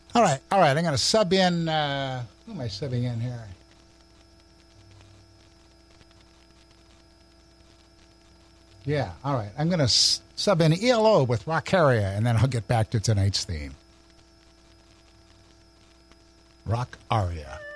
All right. I'm going to sub in. Who am I subbing in here? Yeah, all right. I'm going to sub in ELO with Rock Aria, and then I'll get back to tonight's theme. Rock Aria.